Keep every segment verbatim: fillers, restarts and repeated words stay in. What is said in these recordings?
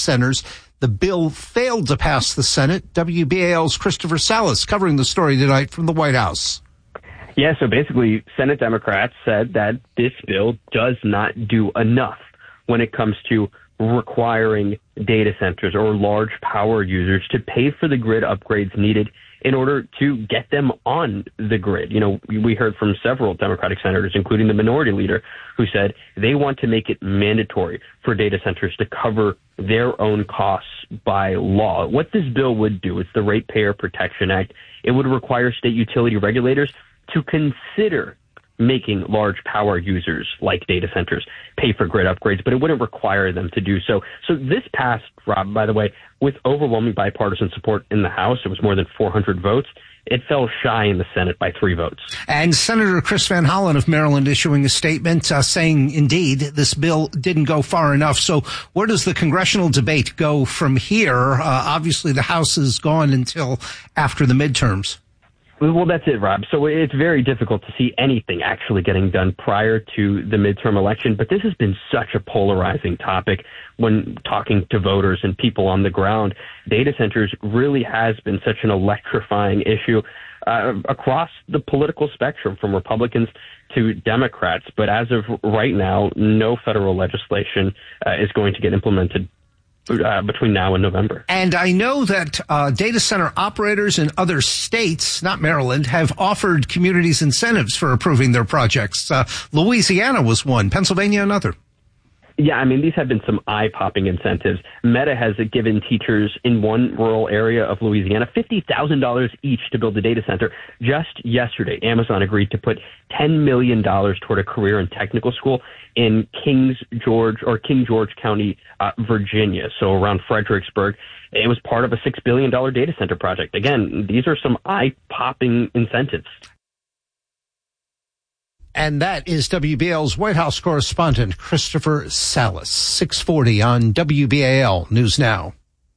centers. The bill failed to pass the Senate. W B A L's Christopher Salas covering the story tonight from the White House. Yeah, so basically, Senate Democrats said that this bill does not do enough when it comes to requiring data centers or large power users to pay for the grid upgrades needed in order to get them on the grid. You know, we heard from several Democratic senators, including the minority leader, who said they want to make it mandatory for data centers to cover their own costs by law. What this bill would do, it's the Ratepayer Protection Act. It would require state utility regulators to consider making large power users like data centers pay for grid upgrades, but it wouldn't require them to do so. So this passed, Rob, by the way, with overwhelming bipartisan support in the House. It was more than four hundred votes. It fell shy in the Senate by three votes. And Senator Chris Van Hollen of Maryland issuing a statement uh, saying, indeed, this bill didn't go far enough. So where does the congressional debate go from here? Uh, obviously, the House is gone until after the midterms. Well, that's it, Rob. So it's very difficult to see anything actually getting done prior to the midterm election. But this has been such a polarizing topic when talking to voters and people on the ground. Data centers really has been such an electrifying issue uh, across the political spectrum, from Republicans to Democrats. But as of right now, no federal legislation uh, is going to get implemented Uh, between now and November. And I know that uh, data center operators in other states, not Maryland, have offered communities incentives for approving their projects. Uh, Louisiana was one, Pennsylvania another. Yeah, I mean, these have been some eye-popping incentives. Meta has given teachers in one rural area of Louisiana fifty thousand dollars each to build a data center. Just yesterday, Amazon agreed to put ten million dollars toward a career and technical school in Kings George or King George County, uh, Virginia, so around Fredericksburg. It was part of a six billion dollars data center project. Again, these are some eye-popping incentives. And that is W B A L's White House correspondent, Christopher Salas, six forty on W B A L News Now.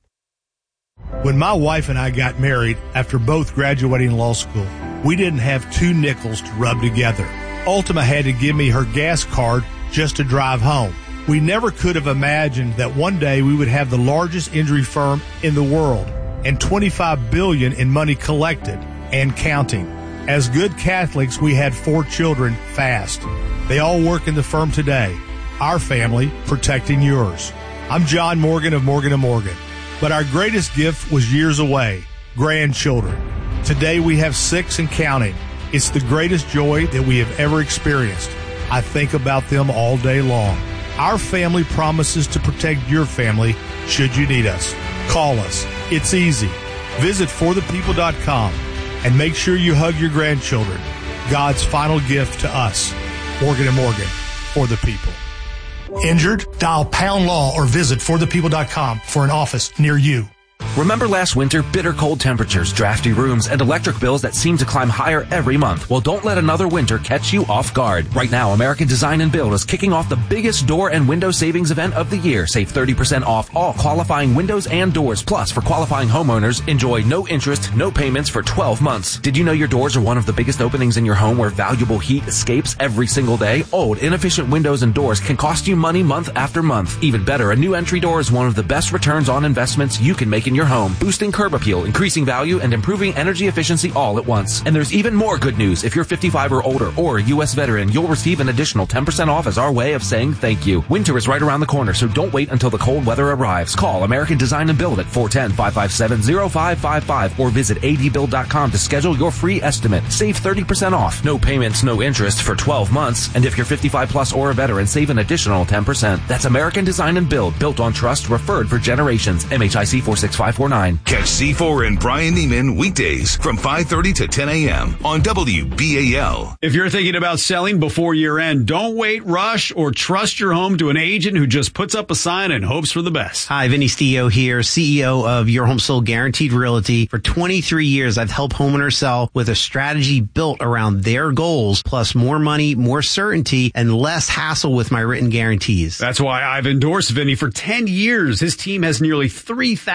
When my wife and I got married after both graduating law school, we didn't have two nickels to rub together. Ultima had to give me her gas card just to drive home. We never could have imagined that one day we would have the largest injury firm in the world and twenty-five billion dollars in money collected and counting. As good Catholics, we had four children fast. They all work in the firm today. Our family protecting yours. I'm John Morgan of Morgan and Morgan. But our greatest gift was years away, grandchildren. Today we have six and counting. It's the greatest joy that we have ever experienced. I think about them all day long. Our family promises to protect your family should you need us. Call us. It's easy. Visit for the people dot com. And make sure you hug your grandchildren. God's final gift to us. Morgan and Morgan, for the people. Injured? Dial pound law or visit for the people dot com for an office near you. Remember last winter, bitter cold temperatures, drafty rooms, and electric bills that seem to climb higher every month? Well, don't let another winter catch you off guard. Right now, American Design and Build is kicking off the biggest door and window savings event of the year. Save thirty percent off all qualifying windows and doors. Plus, for qualifying homeowners, enjoy no interest, no payments for twelve months. Did you know your doors are one of the biggest openings in your home where valuable heat escapes every single day? Old, inefficient windows and doors can cost you money month after month. Even better, a new entry door is one of the best returns on investments you can make in your home, boosting curb appeal, increasing value, and improving energy efficiency all at once. And there's even more good news. If you're fifty-five or older or a U S veteran, you'll receive an additional ten percent off as our way of saying thank you. Winter is right around the corner, so don't wait until the cold weather arrives. Call American Design and Build at four one zero, five five seven, zero five five five or visit A D build dot com to schedule your free estimate. Save thirty percent off. No payments, no interest for twelve months. And if you're fifty-five plus or a veteran, save an additional ten percent. That's American Design and Build, built on trust, referred for generations. M H I C four six five four nine. Catch C four and Brian Neiman weekdays from five thirty to ten a.m. on W B A L. If you're thinking about selling before year end, don't wait, rush, or trust your home to an agent who just puts up a sign and hopes for the best. Hi, Vinny Stio here, C E O of Your Home Sold Guaranteed Realty. For twenty-three years, I've helped homeowners sell with a strategy built around their goals, plus more money, more certainty, and less hassle with my written guarantees. That's why I've endorsed Vinny for ten years. His team has nearly three thousand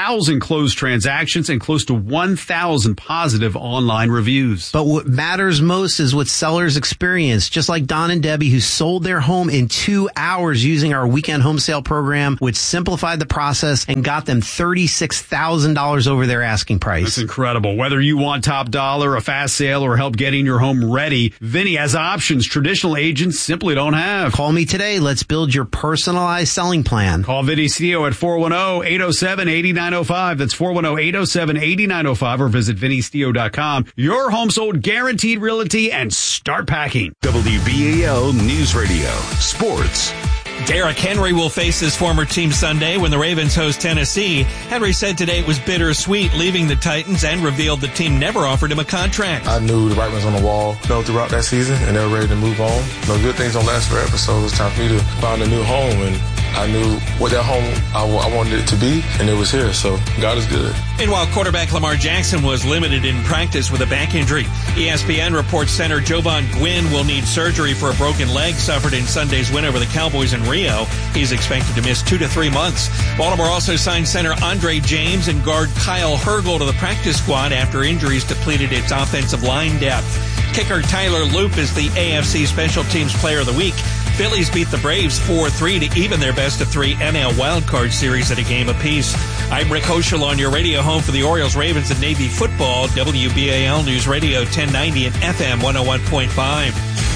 closed transactions and close to one thousand positive online reviews. But what matters most is what sellers experience, just like Don and Debbie, who sold their home in two hours using our weekend home sale program, which simplified the process and got them thirty-six thousand dollars over their asking price. That's incredible. Whether you want top dollar, a fast sale, or help getting your home ready, Vinny has options traditional agents simply don't have. Call me today. Let's build your personalized selling plan. Call Vinny Stio at four one zero, eight zero seven, eight nine zero five. That's four one zero, eight zero seven, eight nine zero five, or visit vinny stio dot com. Your home sold, guaranteed realty, and start packing. W B A L News Radio Sports. Derrick Henry will face his former team Sunday when the Ravens host Tennessee. Henry said today it was bittersweet leaving the Titans and revealed the team never offered him a contract. I knew the writing was on the wall you know, throughout that season, and they were ready to move on. You know, good things don't last forever, so it was time for me to find a new home, and I knew what that home I, w- I wanted it to be, and it was here, so God is good. Meanwhile, quarterback Lamar Jackson was limited in practice with a back injury. E S P N reports center Jovan Gwynn will need surgery for a broken leg suffered in Sunday's win over the Cowboys in Rio. He's expected to miss two to three months. Baltimore also signed center Andre James and guard Kyle Hergel to the practice squad after injuries depleted its offensive line depth. Kicker Tyler Loop is the A F C Special Teams Player of the Week. Phillies beat the Braves four three to even their best of three N L wildcard series at a game apiece. I'm Rick Hoschel on your radio home for the Orioles, Ravens, and Navy football. W B A L News Radio ten ninety and F M one oh one point five.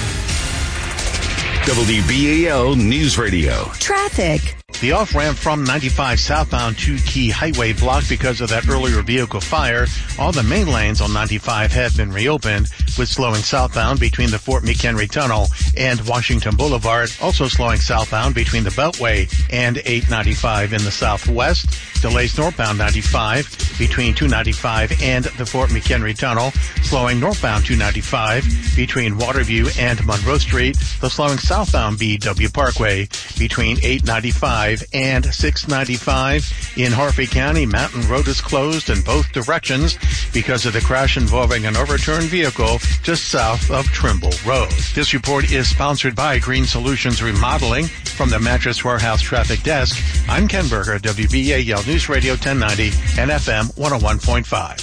W B A L News Radio. Traffic. The off-ramp from ninety-five southbound to Key Highway blocked because of that earlier vehicle fire. All the main lanes on ninety-five have been reopened, with slowing southbound between the Fort McHenry Tunnel and Washington Boulevard, also slowing southbound between the Beltway and eight ninety-five in the southwest. Delays northbound ninety-five between two ninety-five and the Fort McHenry Tunnel, slowing northbound two ninety-five between Waterview and Monroe Street. The slowing southbound B W Parkway between eight ninety-five and six ninety-five. In Harford County, Mountain Road is closed in both directions because of the crash involving an overturned vehicle just south of Trimble Road. This report is sponsored by Green Solutions Remodeling. From the Mattress Warehouse Traffic Desk, I'm Ken Berger, W B A L News Radio ten ninety and F M one oh one point five.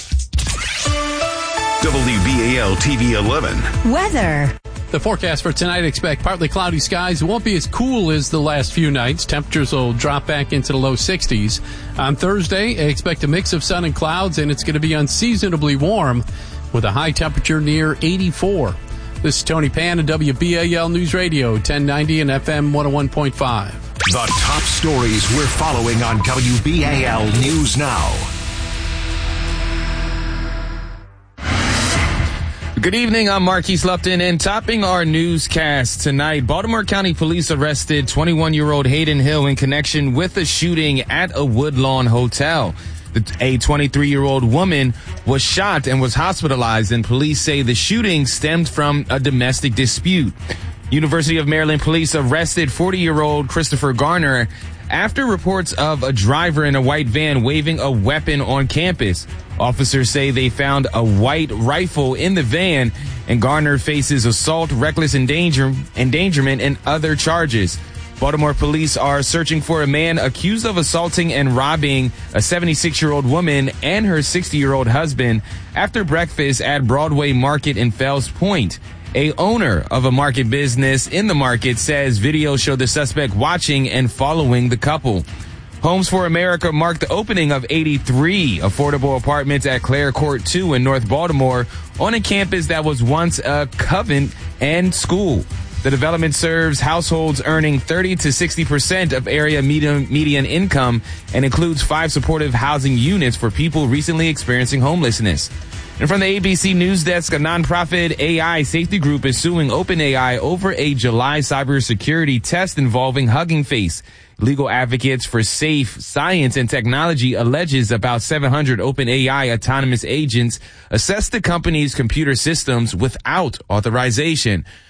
W B A L T V eleven. Weather. The forecast for tonight, expect partly cloudy skies. It won't be as cool as the last few nights. Temperatures will drop back into the low sixties. On Thursday, expect a mix of sun and clouds, and it's going to be unseasonably warm with a high temperature near eighty-four. This is Tony Pan at W B A L News Radio, ten ninety and F M one oh one point five. The top stories we're following on W B A L News Now. Good evening, I'm Marquise Lupton, and topping our newscast tonight, Baltimore County Police arrested twenty-one-year-old Hayden Hill in connection with a shooting at a Woodlawn hotel. A twenty-three-year-old woman was shot and was hospitalized, and police say the shooting stemmed from a domestic dispute. University of Maryland police arrested forty-year-old Christopher Garner after reports of a driver in a white van waving a weapon on campus. Officers say they found a white rifle in the van, and Garner faces assault, reckless endanger, endangerment, and other charges. Baltimore police are searching for a man accused of assaulting and robbing a seventy-six-year-old woman and her sixty-year-old husband after breakfast at Broadway Market in Fells Point. A owner of a market business in the market says videos show the suspect watching and following the couple. Homes for America marked the opening of eighty-three affordable apartments at Clare Court two in North Baltimore on a campus that was once a convent and school. The development serves households earning thirty to sixty percent of area median, median income and includes five supportive housing units for people recently experiencing homelessness. And from the A B C News Desk, a nonprofit A I safety group is suing OpenAI over a July cybersecurity test involving Hugging Face. Legal advocates for safe science and technology alleges about seven hundred OpenAI autonomous agents assessed the company's computer systems without authorization.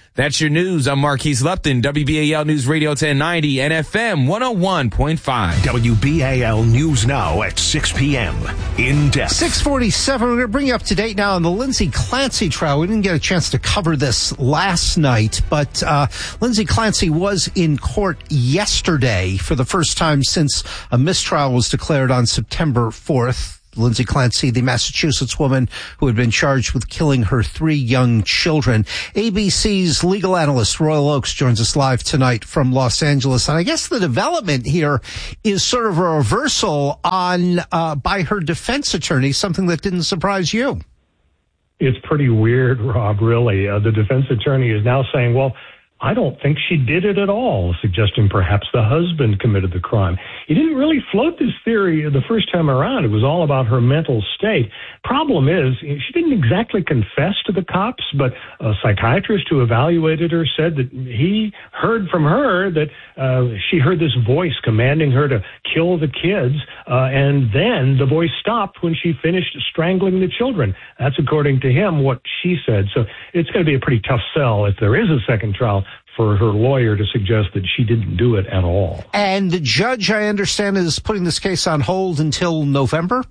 That's your news. I'm Marquise Lupton, W B A L News Radio ten ninety and F M one oh one point five. W B A L News Now at six p.m. In depth. six forty-seven. We're going to bring you up to date now on the Lindsay Clancy trial. We didn't get a chance to cover this last night, but uh, Lindsay Clancy was in court yesterday for the first time since a mistrial was declared on September fourth. Lindsay Clancy, the Massachusetts woman who had been charged with killing her three young children. A B C's legal analyst Royal Oakes joins us live tonight from Los Angeles. And I guess the development here is sort of a reversal on uh, by her defense attorney, something that didn't surprise you. It's pretty weird, Rob, really. Uh, the defense attorney is now saying, well, I don't think she did it at all, suggesting perhaps the husband committed the crime. He didn't really float this theory the first time around. It was all about her mental state. Problem is, she didn't exactly confess to the cops, but a psychiatrist who evaluated her said that he heard from her that uh, she heard this voice commanding her to kill the kids, uh, and then the voice stopped when she finished strangling the children. That's according to him what she said. So it's going to be a pretty tough sell if there is a second trial for her lawyer to suggest that she didn't do it at all. And the judge, I understand, is putting this case on hold until November?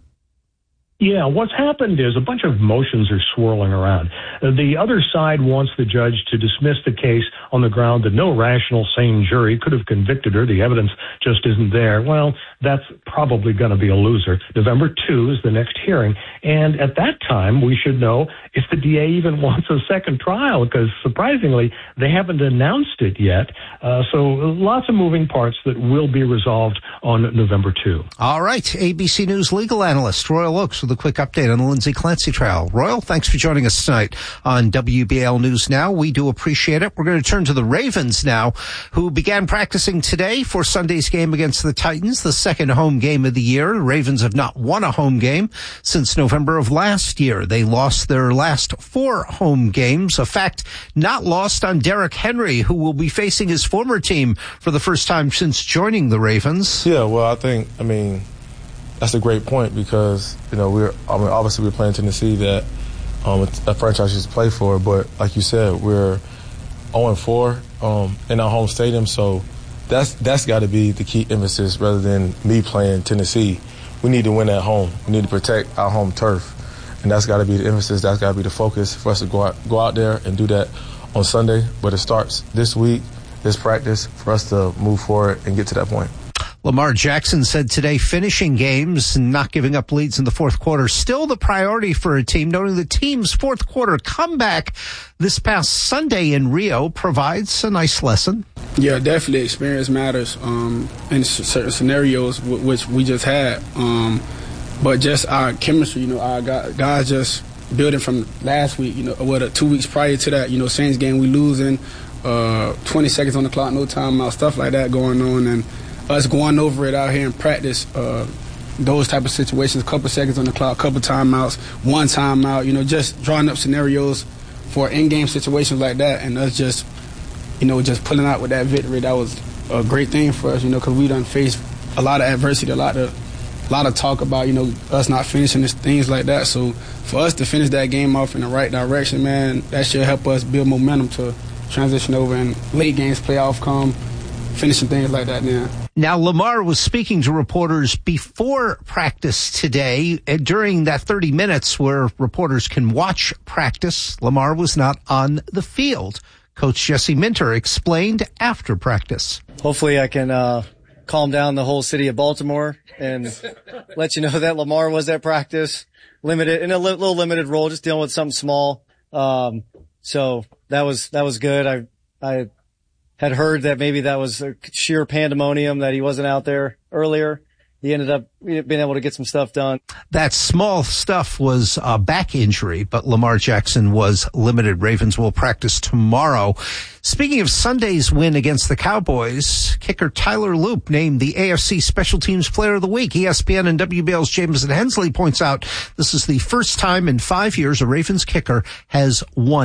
Yeah, what's happened is a bunch of motions are swirling around. Uh, the other side wants the judge to dismiss the case on the ground that no rational, sane jury could have convicted her. The evidence just isn't there. Well, that's probably going to be a loser. November second is the next hearing. And at that time, we should know if the D A even wants a second trial, because surprisingly, they haven't announced it yet. Uh, so lots of moving parts that will be resolved on November second. All right. A B C News legal analyst Royal Oakes with a quick update on the Lindsay Clancy trial. Royal, thanks for joining us tonight on W B A L News Now. We do appreciate it. We're going to turn to the Ravens now, who began practicing today for Sunday's game against the Titans, the second home game of the year. The Ravens have not won a home game since November of last year. They lost their last four home games, a fact not lost on Derrick Henry, who will be facing his former team for the first time since joining the Ravens. Yeah, well, I think, I mean, that's a great point because, you know, we're, I mean, obviously we're playing Tennessee that um, a franchise used to play for, but like you said, we're oh and four um, in our home stadium, so that's that's got to be the key emphasis rather than me playing Tennessee. We need to win at home. We need to protect our home turf, and that's got to be the emphasis. That's got to be the focus for us to go out, go out there and do that on Sunday, but it starts this week, this practice, for us to move forward and get to that point. Lamar Jackson said today finishing games and not giving up leads in the fourth quarter still the priority for a team, noting the team's fourth quarter comeback this past Sunday in Rio provides a nice lesson. Yeah, definitely experience matters um, in certain scenarios, w- which we just had. Um, but just our chemistry, you know, our guys just building from last week, you know, what, uh, two weeks prior to that, you know, Saints game, we losing, uh, twenty seconds on the clock, no timeout, stuff like that going on, and us going over it out here in practice, uh, those type of situations, a couple seconds on the clock, couple timeouts, one timeout, you know, just drawing up scenarios for in-game situations like that, and us just, you know, just pulling out with that victory. That was a great thing for us, you know, because we done faced a lot of adversity, a lot of, a lot of talk about, you know, us not finishing this, things like that. So for us to finish that game off in the right direction, man, that should help us build momentum to transition over and late games, playoff come, finishing things like that now. Now, Lamar was speaking to reporters before practice today. During that thirty minutes where reporters can watch practice, Lamar was not on the field. Coach Jesse Minter explained after practice. Hopefully I can uh, calm down the whole city of Baltimore and let you know that Lamar was at practice, limited in a li- little limited role, just dealing with something small. Um, so that was that was good. I I. had heard that maybe that was a sheer pandemonium that he wasn't out there earlier. He ended up being able to get some stuff done. That small stuff was a back injury, but Lamar Jackson was limited. Ravens will practice tomorrow. Speaking of Sunday's win against the Cowboys, kicker Tyler Loop named the A F C Special Teams Player of the Week. E S P N and W B L's Jameson Hensley points out this is the first time in five years a Ravens kicker has won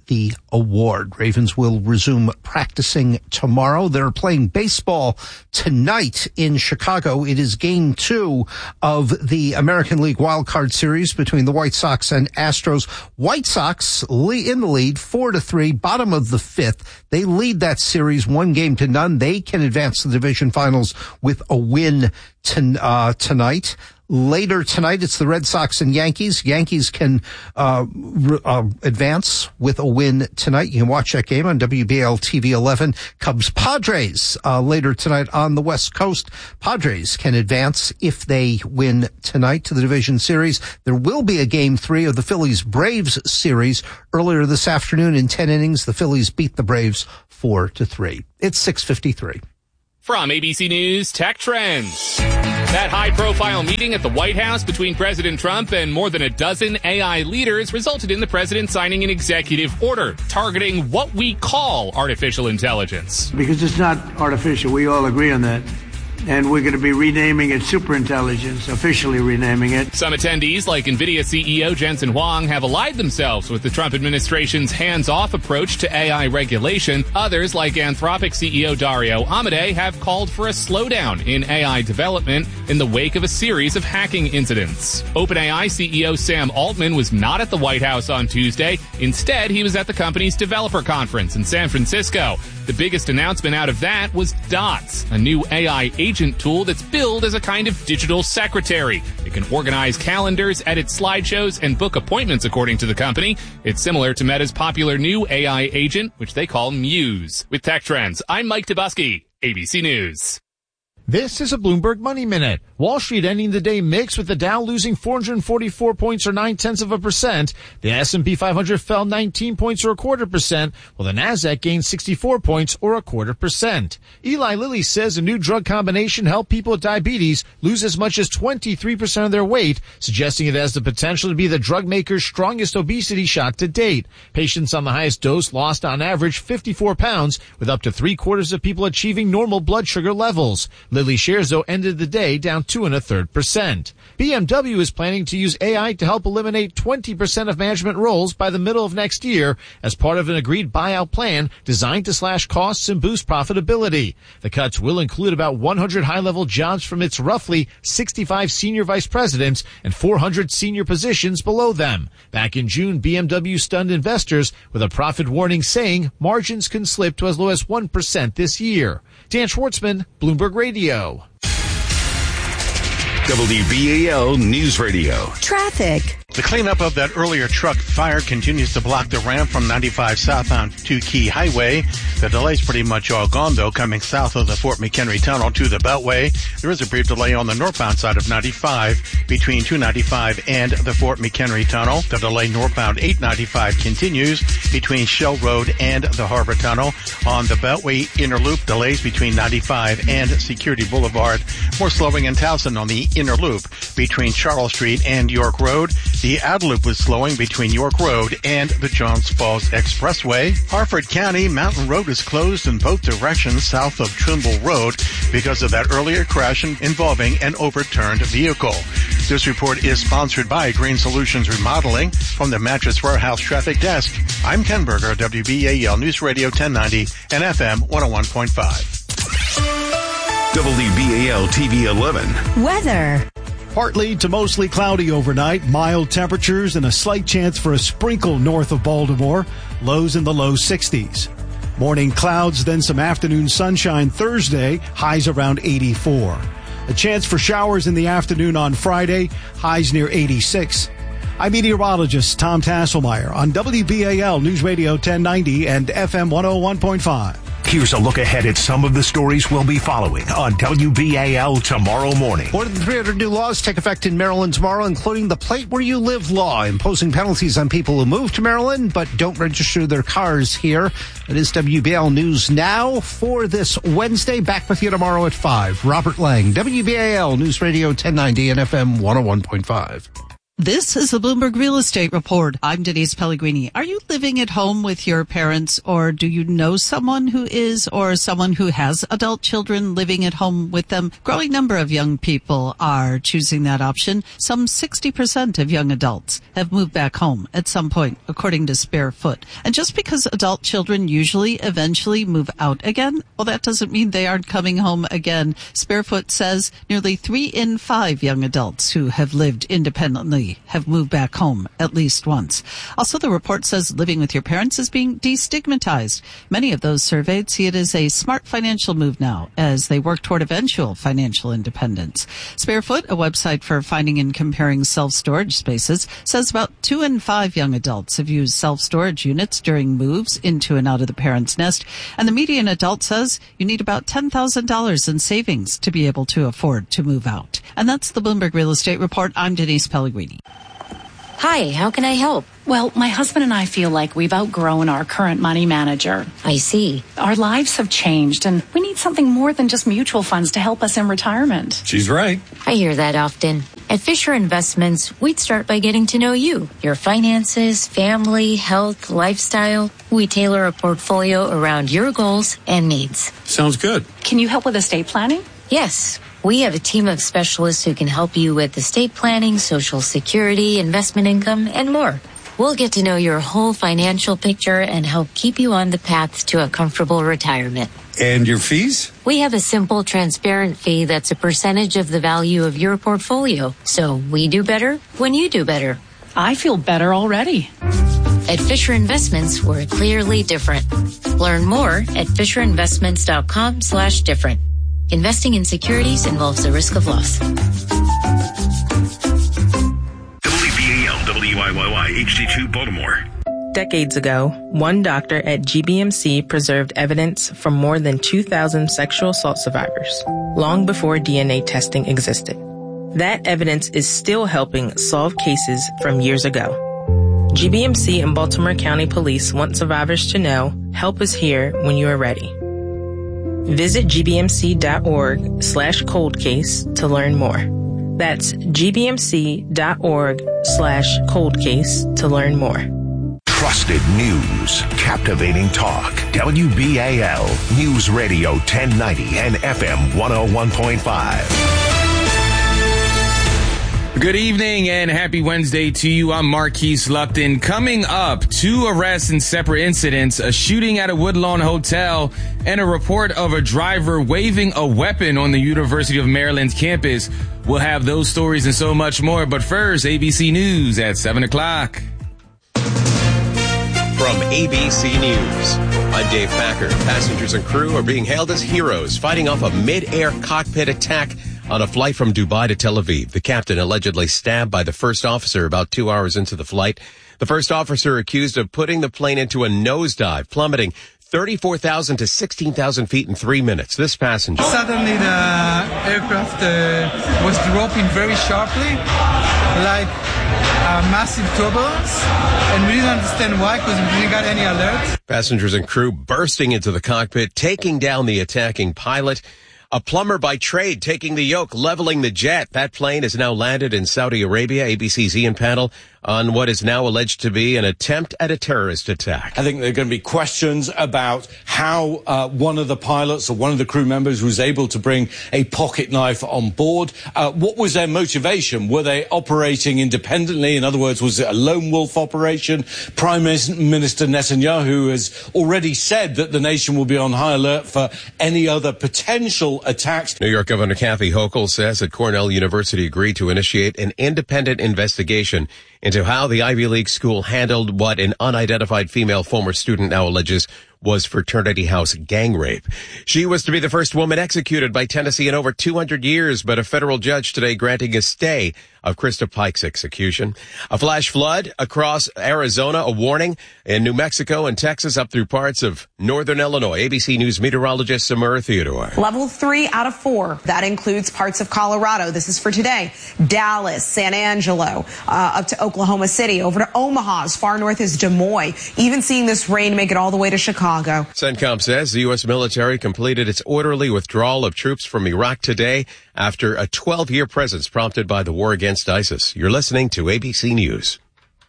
the award. Ravens will resume practicing tomorrow. They're playing baseball tonight in Chicago. It is game two of the American League Wild Card Series between the White Sox and Astros. White Sox in the lead, four to three, bottom of the fifth. They lead that series one game to none. They can advance to the division finals with a win to, uh, tonight. Later tonight, it's the Red Sox and Yankees. Yankees can uh, re- uh advance with a win tonight. You can watch that game on W B L T V eleven. Cubs Padres uh, later tonight on the West Coast. Padres can advance if they win tonight to the division series. There will be a game three of the Phillies Braves series earlier this afternoon. In ten innings, the Phillies beat the Braves four to three. It's six fifty-three. From A B C News Tech Trends. That high-profile meeting at the White House between President Trump and more than a dozen A I leaders resulted in the president signing an executive order targeting what we call artificial intelligence. Because it's not artificial. We all agree on that. And we're going to be renaming it superintelligence, officially renaming it. Some attendees, like NVIDIA C E O Jensen Huang, have allied themselves with the Trump administration's hands-off approach to A I regulation. Others, like Anthropic C E O Dario Amodei, have called for a slowdown in A I development in the wake of a series of hacking incidents. OpenAI C E O Sam Altman was not at the White House on Tuesday. Instead, he was at the company's developer conference in San Francisco. The biggest announcement out of that was Dots, a new A I agent tool that's billed as a kind of digital secretary. It can organize calendars, edit slideshows, and book appointments, according to the company. It's similar to Meta's popular new A I agent, which they call Muse. With Tech Trends, I'm Mike Tabusky, A B C News. This is a Bloomberg Money Minute. Wall Street ending the day mixed, with the Dow losing four hundred forty-four points or nine tenths of a percent. The S and P five hundred fell nineteen points or a quarter percent, while the Nasdaq gained sixty-four points or a quarter percent. Eli Lilly says a new drug combination helped people with diabetes lose as much as twenty-three percent of their weight, suggesting it has the potential to be the drug maker's strongest obesity shot to date. Patients on the highest dose lost on average fifty-four pounds, with up to three quarters of people achieving normal blood sugar levels. Lilly shares, though, ended the day down two and a third percent. B M W is planning to use A I to help eliminate twenty percent of management roles by the middle of next year as part of an agreed buyout plan designed to slash costs and boost profitability. The cuts will include about one hundred high-level jobs from its roughly sixty-five senior vice presidents and four hundred senior positions below them. Back in June, B M W stunned investors with a profit warning saying margins can slip to as low as one percent this year. Dan Schwartzman, Bloomberg Radio. W B A L News Radio. Traffic. The cleanup of that earlier truck fire continues to block the ramp from ninety-five southbound to Key Highway. The delay's pretty much all gone, though, coming south of the Fort McHenry Tunnel to the Beltway. There is a brief delay on the northbound side of ninety-five between two ninety-five and the Fort McHenry Tunnel. The delay northbound eight ninety-five continues between Shell Road and the Harbor Tunnel. On the Beltway inner loop, delays between ninety-five and Security Boulevard. More slowing in Towson on the inner loop between Charles Street and York Road. The outer loop was slowing between York Road and the Johns Falls Expressway. Harford County Mountain Road is closed in both directions south of Trimble Road because of that earlier crash involving an overturned vehicle. This report is sponsored by Green Solutions Remodeling from the Mattress Warehouse Traffic Desk. I'm Ken Berger, W B A L News Radio ten ninety and F M one oh one point five. W B A L T V eleven. Weather. Partly to mostly cloudy overnight, mild temperatures and a slight chance for a sprinkle north of Baltimore, lows in the low sixties. Morning clouds, then some afternoon sunshine Thursday, highs around eighty-four. A chance for showers in the afternoon on Friday, highs near eighty-six. I'm meteorologist Tom Tasselmeyer on W B A L News Radio ten ninety and F M one oh one point five. Here's a look ahead at some of the stories we'll be following on W B A L tomorrow morning. More than three hundred new laws take effect in Maryland tomorrow, including the Plate Where You Live law, imposing penalties on people who move to Maryland but don't register their cars here. It is W B A L News Now for this Wednesday. Back with you tomorrow at five. Robert Lang, W B A L News Radio ten ninety and F M one oh one point five. This is the Bloomberg Real Estate Report. I'm Denise Pellegrini. Are you living at home with your parents, or do you know someone who is, or someone who has adult children living at home with them? Growing number of young people are choosing that option. Some sixty percent of young adults have moved back home at some point, according to Sparefoot. And just because adult children usually eventually move out again, well, that doesn't mean they aren't coming home again. Sparefoot says nearly three in five young adults who have lived independently have moved back home at least once. Also, the report says living with your parents is being destigmatized. Many of those surveyed see it as a smart financial move now as they work toward eventual financial independence. Sparefoot, a website for finding and comparing self-storage spaces, says about two in five young adults have used self-storage units during moves into and out of the parents' nest. And the median adult says you need about ten thousand dollars in savings to be able to afford to move out. And that's the Bloomberg Real Estate Report. I'm Denise Pellegrini. Hi, how can I help? Well, my husband and I feel like we've outgrown our current money manager. I see. Our lives have changed, and we need something more than just mutual funds to help us in retirement. She's right. I hear that often. At Fisher Investments, we'd start by getting to know you, your finances, family, health, lifestyle. We tailor a portfolio around your goals and needs. Sounds good. Can you help with estate planning? Yes. We have a team of specialists who can help you with estate planning, Social Security, investment income, and more. We'll get to know your whole financial picture and help keep you on the path to a comfortable retirement. And your fees? We have a simple, transparent fee that's a percentage of the value of your portfolio. So we do better when you do better. I feel better already. At Fisher Investments, we're clearly different. Learn more at FisherInvestments.com slash different. Investing in securities involves the risk of loss. W B A L, W I Y Y, H D two, Baltimore. Decades ago, one doctor at G B M C preserved evidence from more than two thousand sexual assault survivors, long before D N A testing existed. That evidence is still helping solve cases from years ago. G B M C and Baltimore County Police want survivors to know help is here when you are ready. Visit gbmc.org slash cold case to learn more. That's gbmc.org slash cold case to learn more. Trusted news, captivating talk. W B A L News Radio ten ninety and F M one oh one point five. Good evening and happy Wednesday to you. I'm Marquise Lupton. Coming up, two arrests in separate incidents, a shooting at a Woodlawn hotel, and a report of a driver waving a weapon on the University of Maryland's campus. We'll have those stories and so much more. But first, A B C News at seven o'clock. From A B C News, I'm Dave Packer. Passengers and crew are being hailed as heroes, fighting off a mid-air cockpit attack on a flight from Dubai to Tel Aviv. The captain allegedly stabbed by the first officer about two hours into the flight. The first officer accused of putting the plane into a nosedive, plummeting thirty-four thousand to sixteen thousand feet in three minutes. This passenger. Suddenly the aircraft uh, was dropping very sharply, like a massive turbulence, and we didn't understand why because we didn't get any alert. Passengers and crew bursting into the cockpit, taking down the attacking pilot. A plumber by trade taking the yoke, leveling the jet. That plane has now landed in Saudi Arabia. A B C's Ian Panel on what is now alleged to be an attempt at a terrorist attack. I think there are going to be questions about how uh, one of the pilots or one of the crew members was able to bring a pocket knife on board. Uh, what was their motivation? Were they operating independently? In other words, was it a lone wolf operation? Prime Minister Netanyahu has already said that the nation will be on high alert for any other potential attacks. New York Governor Kathy Hochul says that Cornell University agreed to initiate an independent investigation into how the Ivy League school handled what an unidentified female former student now alleges was fraternity house gang rape. She was to be the first woman executed by Tennessee in over two hundred years, but a federal judge today granting a stay of Krista Pike's execution. A flash flood across Arizona, a warning in New Mexico and Texas up through parts of northern Illinois. A B C News meteorologist Samara Theodore. Level three out of four. That includes parts of Colorado. This is for today. Dallas, San Angelo, uh, up to Oklahoma City, over to Omaha, as far north as Des Moines. Even seeing this rain make it all the way to Chicago. CENTCOM says the U S military completed its orderly withdrawal of troops from Iraq today after a twelve-year presence prompted by the war against ISIS. You're listening to A B C News.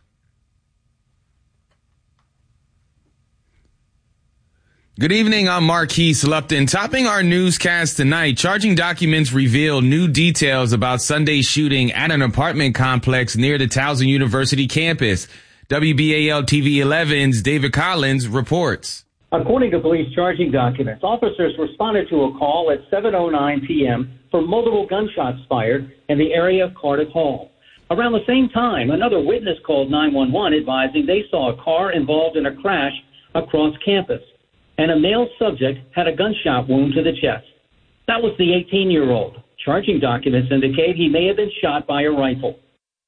Good evening, I'm Marquise Lupton. Topping our newscast tonight, charging documents reveal new details about Sunday's shooting at an apartment complex near the Towson University campus. W B A L T V eleven's David Collins reports. According to police charging documents, officers responded to a call at seven oh nine p.m. for multiple gunshots fired in the area of Cardiff Hall. Around the same time, another witness called nine one one advising they saw a car involved in a crash across campus, and a male subject had a gunshot wound to the chest. That was the eighteen-year-old. Charging documents indicate he may have been shot by a rifle.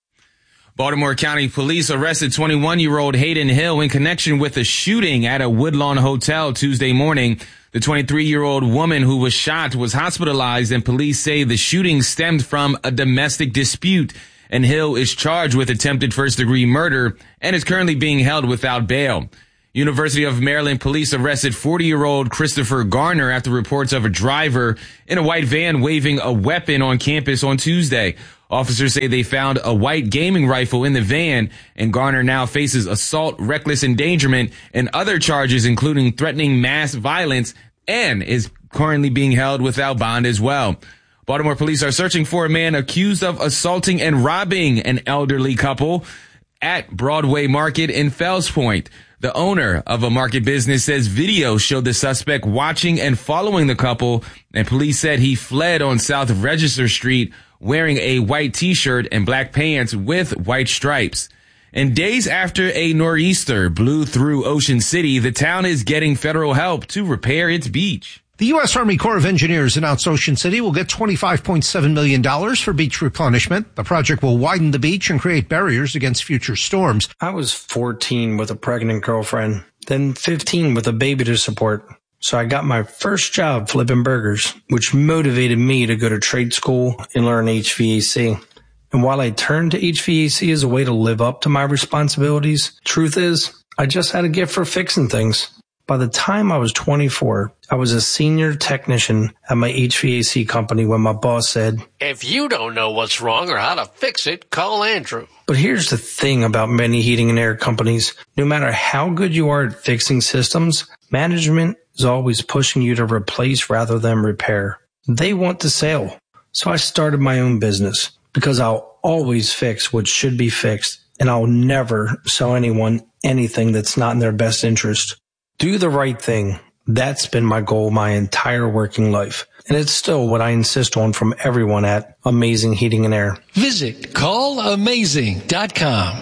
Baltimore County Police arrested twenty-one-year-old Hayden Hill in connection with a shooting at a Woodlawn hotel Tuesday morning. The twenty-three-year-old woman who was shot was hospitalized, and police say the shooting stemmed from a domestic dispute. And Hill is charged with attempted first-degree murder and is currently being held without bail. University of Maryland police arrested forty-year-old Christopher Garner after reports of a driver in a white van waving a weapon on campus on Tuesday. Officers say they found a white gaming rifle in the van, and Garner now faces assault, reckless endangerment, and other charges, including threatening mass violence, and is currently being held without bond as well. Baltimore police are searching for a man accused of assaulting and robbing an elderly couple at Broadway Market in Fells Point. The owner of a market business says video showed the suspect watching and following the couple, and police said he fled on South Register Street wearing a white t-shirt and black pants with white stripes. And days after a nor'easter blew through Ocean City, the town is getting federal help to repair its beach. The U S. Army Corps of Engineers announced Ocean City will get twenty-five point seven million dollars for beach replenishment. The project will widen the beach and create barriers against future storms. I was fourteen with a pregnant girlfriend, then fifteen with a baby to support. So I got my first job flipping burgers, which motivated me to go to trade school and learn H V A C. And while I turned to H V A C as a way to live up to my responsibilities, truth is, I just had a gift for fixing things. By the time I was twenty-four, I was a senior technician at my H V A C company when my boss said, "If you don't know what's wrong or how to fix it, call Andrew." But here's the thing about many heating and air companies. No matter how good you are at fixing systems, management is always pushing you to replace rather than repair. They want the sale. So I started my own business because I'll always fix what should be fixed, and I'll never sell anyone anything that's not in their best interest. Do the right thing. That's been my goal my entire working life. And it's still what I insist on from everyone at Amazing Heating and Air. Visit call amazing dot com.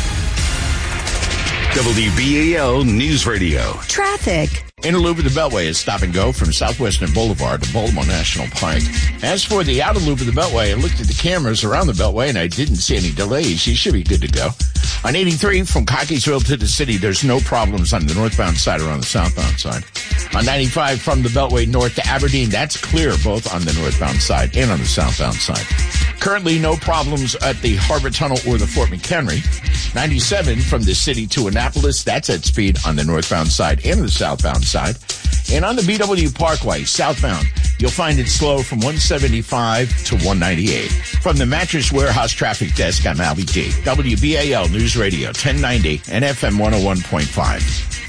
W B A L News Radio. Traffic. Inner loop of the Beltway is stop and go from Southwestern Boulevard to Baltimore National Park. As for the outer loop of the Beltway, I looked at the cameras around the Beltway and I didn't see any delays. You should be good to go. On eighty-three from Cockeysville to the city, there's no problems on the northbound side or on the southbound side. On ninety-five from the Beltway north to Aberdeen, that's clear both on the northbound side and on the southbound side. Currently, no problems at the Harbor Tunnel or the Fort McHenry. ninety-seven from the city to Annapolis, that's at speed on the northbound side and the southbound side. And on the B W Parkway, southbound, you'll find it slow from one seventy-five to one ninety-eight. From the Mattress Warehouse Traffic Desk, I'm Albie D. W B A L News Radio, ten ninety and F M one oh one point five.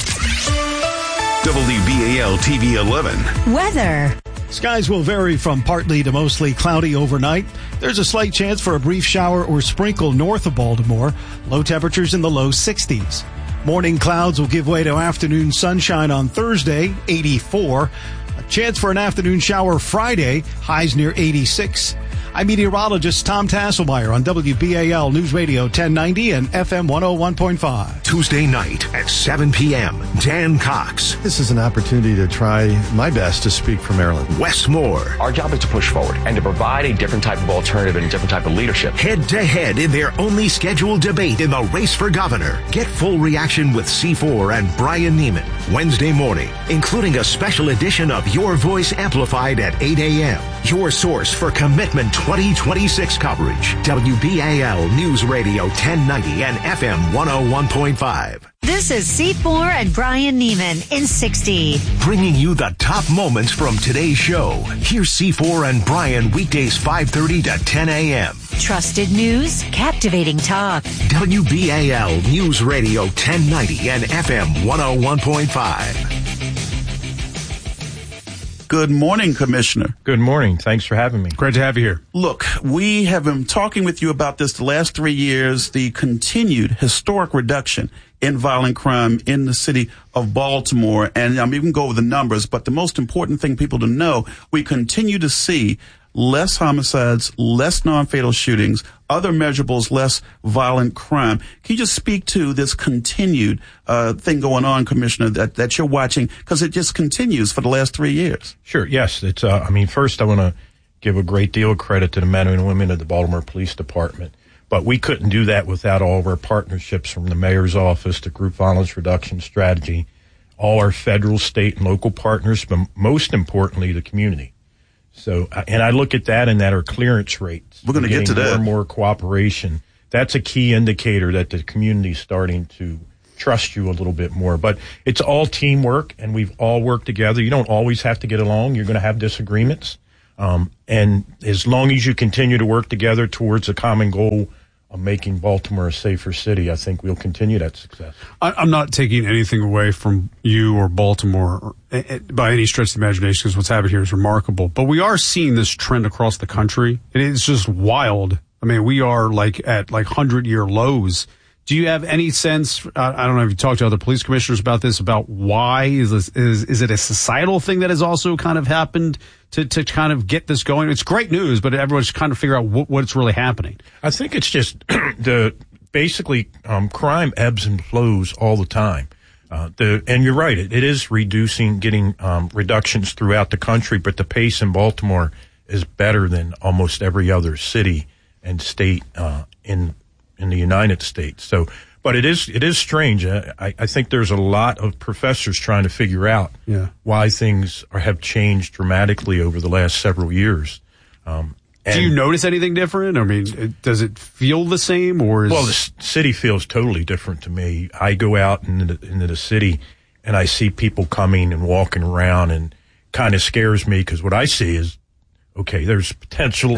W B A L T V eleven. Weather. Skies will vary from partly to mostly cloudy overnight. There's a slight chance for a brief shower or sprinkle north of Baltimore. Low temperatures in the low sixties. Morning clouds will give way to afternoon sunshine on Thursday, eighty-four. A chance for an afternoon shower Friday, highs near eighty-six. I'm meteorologist Tom Tasselmeyer on W B A L News Radio ten ninety and F M one oh one point five. Tuesday night at seven p.m., Dan Cox. This is an opportunity to try my best to speak for Maryland. Wes Moore. Our job is to push forward and to provide a different type of alternative and a different type of leadership. Head to head in their only scheduled debate in the race for governor. Get full reaction with C four and Brian Neiman Wednesday morning, including a special edition of Your Voice Amplified at eight a.m. Your source for commitment twenty twenty-six coverage. W B A L News Radio ten ninety and F M one oh one point five. This is C four and Brian Neiman in sixty. Bringing you the top moments from today's show. Here's C four and Brian weekdays five thirty to ten a.m. Trusted news, captivating talk. W B A L News Radio ten ninety and F M one oh one point five. Good morning, Commissioner. Good morning. Thanks for having me. Great to have you here. Look, we have been talking with you about this the last three years, the continued historic reduction in violent crime in the city of Baltimore. And I'm even go over the numbers, but the most important thing people to know, we continue to see less homicides, less non-fatal shootings, other measurables, less violent crime. Can you just speak to this continued uh, thing going on, Commissioner, that, that you're watching? Because it just continues for the last three years. Sure, yes. It's. Uh, I mean, first I want to give a great deal of credit to the men and women of the Baltimore Police Department. But we couldn't do that without all of our partnerships from the mayor's office to Group Violence Reduction Strategy, all our federal, state, and local partners, but most importantly, the community. So, and I look at that and that our clearance rates. We're going to get to that. More and more cooperation. That's a key indicator that the community is starting to trust you a little bit more. But it's all teamwork, and we've all worked together. You don't always have to get along. You're going to have disagreements. Um, and as long as you continue to work together towards a common goal of making Baltimore a safer city, I think we'll continue that success. I, I'm not taking anything away from you or Baltimore or, uh, by any stretch of the imagination, because what's happened here is remarkable. But we are seeing this trend across the country, and it's just wild. I mean, we are like at like hundred-year lows. Do you have any sense, uh, I don't know if you talked to other police commissioners about this, about why? Is this, is, is it a societal thing that has also kind of happened to, to kind of get this going? It's great news, but everyone's trying to figure out what, what's really happening. I think it's just the basically um, crime ebbs and flows all the time. Uh, the and you're right, it, it is reducing, getting um, reductions throughout the country, but the pace in Baltimore is better than almost every other city and state uh, in in the United States. So, but it is it is strange. I, I think there's a lot of professors trying to figure out yeah. why things are, have changed dramatically over the last several years. Um, and Do you notice anything different? I mean, it, does it feel the same, or is... Well, the c- city feels totally different to me. I go out into the, into the city and I see people coming and walking around, and kind of scares me because what I see is, okay, there's potential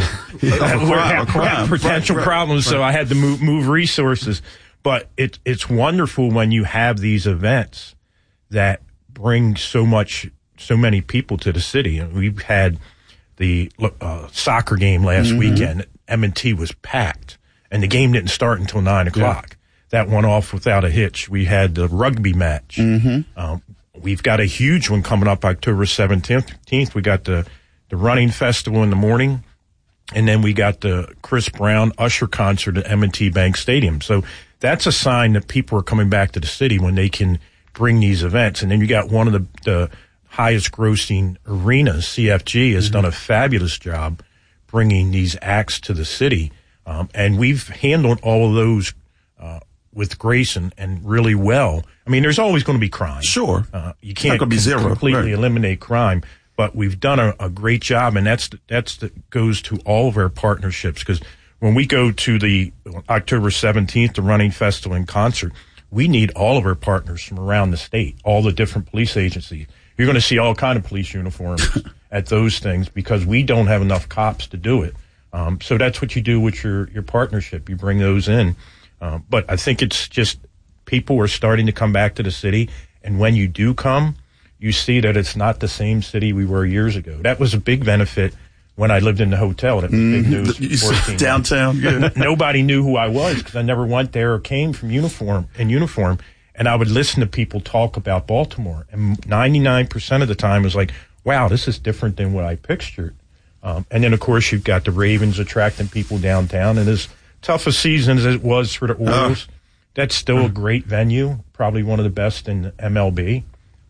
crime, crime, potential right, right, problems, right. so I had to move move resources. But it it's wonderful when you have these events that bring so much, so many people to the city. And we've had the uh, soccer game last mm-hmm. weekend. M and T was packed, and the game didn't start until nine o'clock. Yeah. That went off without a hitch. We had the rugby match. Mm-hmm. Um, we've got a huge one coming up October seventeenth. We got the the running festival in the morning, and then we got the Chris Brown Usher concert at M and T Bank Stadium. So that's a sign that people are coming back to the city when they can bring these events. And then you got one of the, the highest grossing arenas, C F G, has mm-hmm. done a fabulous job bringing these acts to the city. Um, and we've handled all of those uh, with grace and, and really well. I mean, there's always going to be crime. Sure. Uh, you can't be zero. completely right. eliminate crime. But we've done a, a great job, and that's that's the, goes to all of our partnerships. Because when we go to the October seventeenth, the running festival and concert, we need all of our partners from around the state, all the different police agencies. You're going to see all kind of police uniforms at those things because we don't have enough cops to do it. Um, so that's what you do with your your partnership. You bring those in. Um, but I think it's just people are starting to come back to the city, and when you do come, you see that it's not the same city we were years ago. That was a big benefit when I lived in the hotel. That was big news. Mm-hmm. Downtown, yeah. Nobody knew who I was because I never went there or came from uniform in uniform. And I would listen to people talk about Baltimore. And ninety-nine percent of the time it was like, wow, this is different than what I pictured. Um, and then, of course, you've got the Ravens attracting people downtown. And as tough a season as it was for the Orioles, uh, that's still uh, a great venue, probably one of the best in the M L B.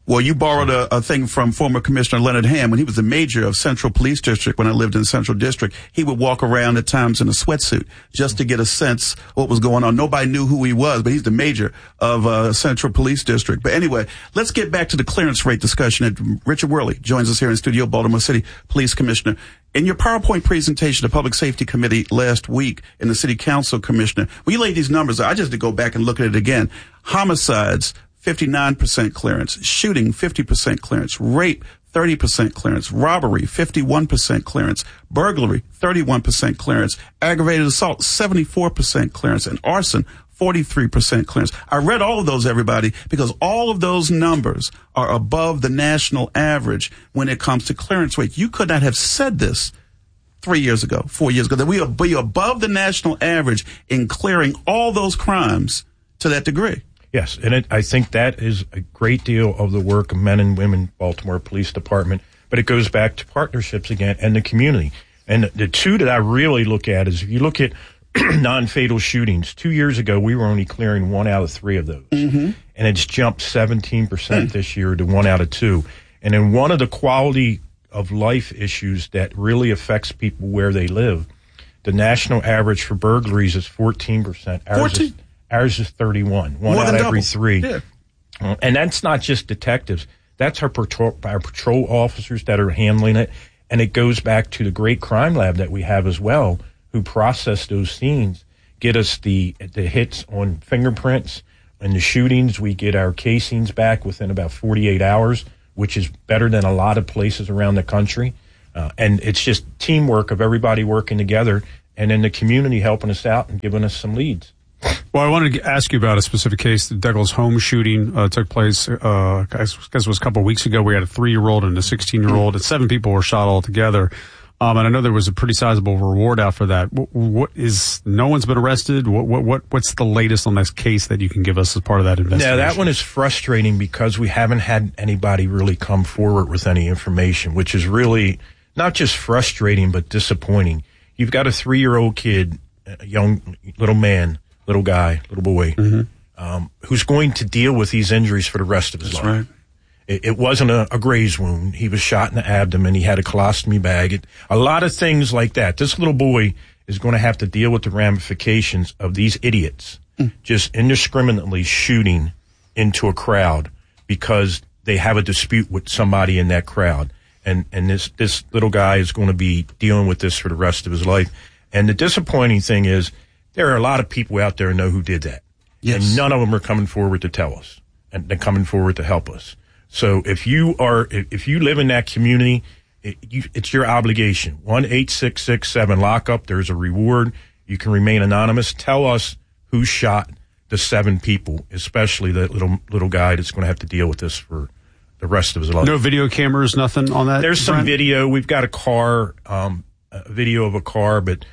Well, you borrowed a, a thing from former Commissioner Leonard Ham when he was the mayor of Central Police District. When I lived in Central District, he would walk around at times in a sweatsuit just to get a sense of what was going on. Nobody knew who he was, but he's the mayor of uh, Central Police District. But anyway, let's get back to the clearance rate discussion. Richard Worley joins us here in studio, Baltimore City Police Commissioner. In your PowerPoint presentation to Public Safety Committee last week in the City Council, Commissioner, when you laid these numbers out, I just had to go back and look at it again. Homicides, fifty-nine percent clearance, shooting, fifty percent clearance, rape, thirty percent clearance, robbery, fifty-one percent clearance, burglary, thirty-one percent clearance, aggravated assault, seventy-four percent clearance, and arson, forty-three percent clearance. I read all of those, everybody, because all of those numbers are above the national average when it comes to clearance rate. You could not have said this three years ago, four years ago, that we are be above the national average in clearing all those crimes to that degree. Yes, and it, I think that is a great deal of the work of men and women Baltimore Police Department, but it goes back to partnerships again and the community. And the, the two that I really look at is if you look at non-fatal shootings, two years ago we were only clearing one out of three of those. Mm-hmm. And it's jumped seventeen percent mm. this year to one out of two. And then one of the quality of life issues that really affects people where they live, the national average for burglaries is fourteen percent. Ours fourteen? Is, Ours is thirty-one, one More out of every three. Yeah. Uh, and that's not just detectives. That's our patrol, our patrol officers that are handling it. And it goes back to the great crime lab that we have as well, who process those scenes, get us the the hits on fingerprints. And the shootings, we get our casings back within about forty-eight hours, which is better than a lot of places around the country. Uh, and it's just teamwork of everybody working together and then the community helping us out and giving us some leads. Well, I wanted to ask you about a specific case. The Douglas Home shooting uh, took place, uh, I guess it was a couple of weeks ago. We had a three-year-old and a sixteen-year-old, and seven people were shot altogether. Um, and I know there was a pretty sizable reward out for that. What, what is, no one's been arrested? What, what, what, what's the latest on this case that you can give us as part of that investigation? Yeah, that one is frustrating because we haven't had anybody really come forward with any information, which is really not just frustrating, but disappointing. You've got a three-year-old kid, a young little man, little guy, little boy, mm-hmm. um, who's going to deal with these injuries for the rest of his That's life. Right. It, it wasn't a, a graze wound. He was shot in the abdomen. He had a colostomy bag. It, a lot of things like that. This little boy is going to have to deal with the ramifications of these idiots mm. just indiscriminately shooting into a crowd because they have a dispute with somebody in that crowd. And, and this, this little guy is going to be dealing with this for the rest of his life. And the disappointing thing is, there are a lot of people out there who know who did that. Yes. And none of them are coming forward to tell us and they're coming forward to help us. So if you are, if you live in that community, it, you, it's your obligation. one eight six six seven lockup. There's a reward. You can remain anonymous. Tell us who shot the seven people, especially that little, little guy that's going to have to deal with this for the rest of his life. No video cameras, nothing on that? There's some Brent? video. We've got a car, um, a video of a car, but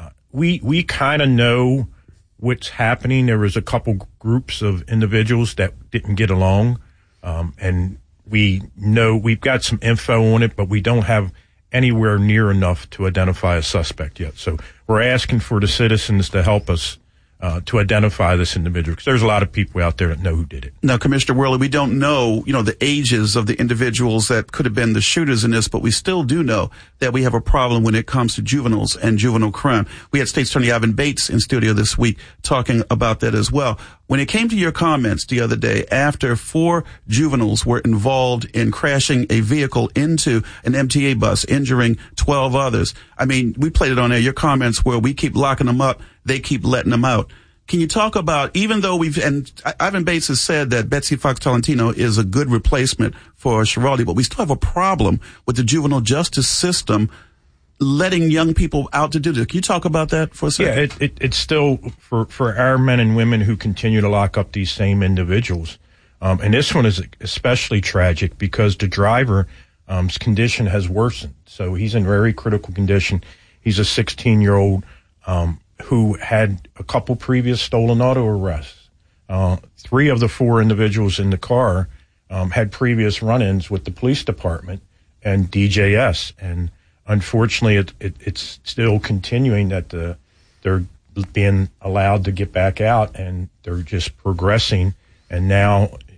We we kind of know what's happening. There was a couple groups of individuals that didn't get along, um, and we know we've got some info on it, but we don't have anywhere near enough to identify a suspect yet. So we're asking for the citizens to help us uh, to identify this individual because there's a lot of people out there that know who did it. Now, Commissioner Worley, we don't know, you know, the ages of the individuals that could have been the shooters in this, but we still do know that we have a problem when it comes to juveniles and juvenile crime. We had State Attorney Ivan Bates in studio this week talking about that as well. When it came to your comments the other day, after four juveniles were involved in crashing a vehicle into an M T A bus, injuring twelve others, I mean, we played it on there. Your comments were, we keep locking them up, they keep letting them out. Can you talk about, even though we've, and Ivan Bates has said that Betsy Fox Tolentino is a good replacement for Schiraldi, but we still have a problem with the juvenile justice system letting young people out to do this. Can you talk about that for a second? Yeah, it, it, it's still for, for our men and women who continue to lock up these same individuals. Um, and this one is especially tragic because the driver's um, condition has worsened. So he's in very critical condition. He's a sixteen-year-old um, who had a couple previous stolen auto arrests. Uh, three of the four individuals in the car um, had previous run-ins with the police department and D J S. And unfortunately, it, it, it's still continuing that the, they're being allowed to get back out and they're just progressing. And now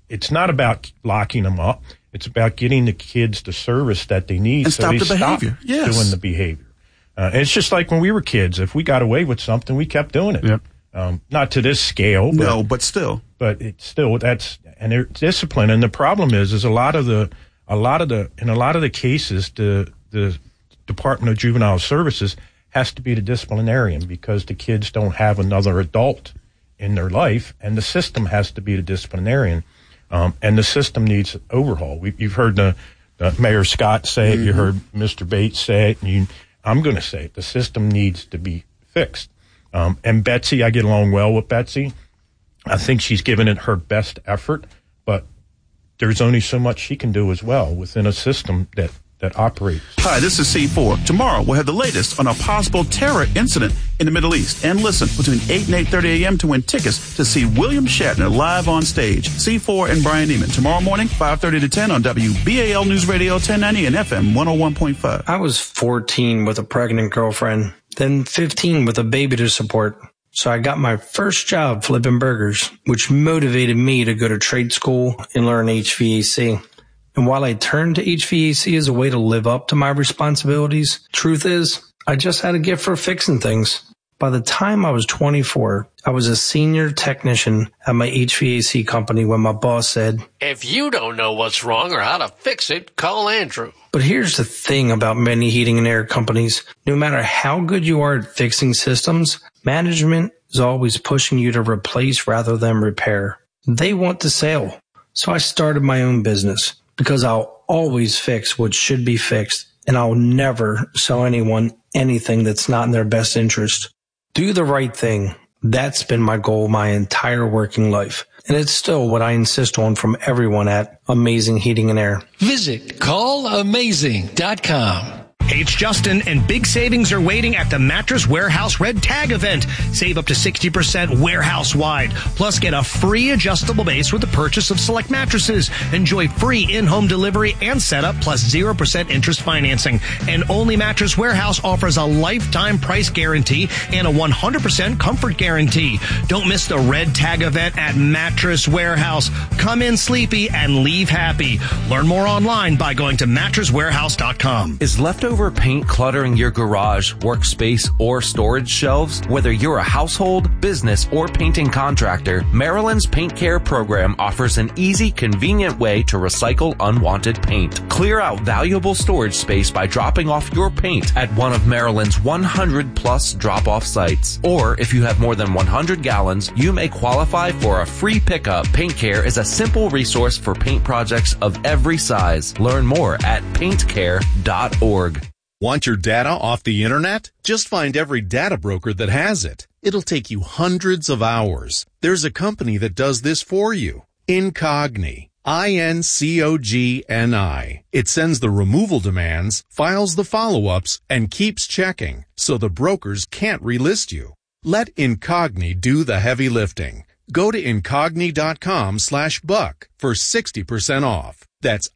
it's not about locking them up. It's about getting the kids the service that they need and so stop they the stop behavior. Yes. doing the behavior. Uh, and it's just like when we were kids. If we got away with something, we kept doing it. Yep. Um, not to this scale. But, no, but still. But it's still, that's, and they're discipline. And the problem is, is a lot of the, a lot of the, in a lot of the cases, the, the Department of Juvenile Services has to be the disciplinarian because the kids don't have another adult in their life, and the system has to be the disciplinarian. Um, and the system needs overhaul. We, you've heard the, the Mayor Scott say it. Mm-hmm. You heard Mister Bates say it. And you, I'm going to say it. The system needs to be fixed. Um, and Betsy, I get along well with Betsy. I think she's given it her best effort, but there's only so much she can do as well within a system that that operates. Hi, this is C four. Tomorrow we'll have the latest on a possible terror incident in the Middle East. And listen, between eight and eight thirty a.m. to win tickets to see William Shatner live on stage. C four and Brian Neiman. Tomorrow morning, five thirty to ten on W B A L News Radio ten ninety and F M one oh one point five. I was fourteen with a pregnant girlfriend, then fifteen with a baby to support. So I got my first job flipping burgers, which motivated me to go to trade school and learn H V A C. And while I turned to H V A C as a way to live up to my responsibilities, truth is, I just had a gift for fixing things. By the time I was twenty-four, I was a senior technician at my H V A C company when my boss said, "If you don't know what's wrong or how to fix it, call Andrew." But here's the thing about many heating and air companies. No matter how good you are at fixing systems, management is always pushing you to replace rather than repair. They want the sale. So I started my own business because I'll always fix what should be fixed, and I'll never sell anyone anything that's not in their best interest. Do the right thing. That's been my goal my entire working life. And it's still what I insist on from everyone at Amazing Heating and Air. Visit call amazing dot com. Hey, it's Justin, and big savings are waiting at the Mattress Warehouse Red Tag event. Save up to sixty percent warehouse-wide. Plus, get a free adjustable base with the purchase of select mattresses. Enjoy free in-home delivery and setup, plus zero percent interest financing. And only Mattress Warehouse offers a lifetime price guarantee and a one hundred percent comfort guarantee. Don't miss the Red Tag event at Mattress Warehouse. Come in sleepy and leave happy. Learn more online by going to mattress warehouse dot com. Is leftover paint cluttering your garage, workspace, or storage shelves? Whether you're a household, business, or painting contractor, Maryland's Paint Care program offers an easy, convenient way to recycle unwanted paint. Clear out valuable storage space by dropping off your paint at one of Maryland's one hundred plus drop-off sites. Or if you have more than one hundred gallons, you may qualify for a free pickup. Paint Care is a simple resource for paint projects of every size. Learn more at paint care dot org. Want your data off the internet? Just find every data broker that has it. It'll take you hundreds of hours. There's a company that does this for you. Incogni. I N C O G N I. It sends the removal demands, files the follow-ups, and keeps checking, so the brokers can't relist you. Let Incogni do the heavy lifting. Go to incogni.com slash buck for sixty percent off. That's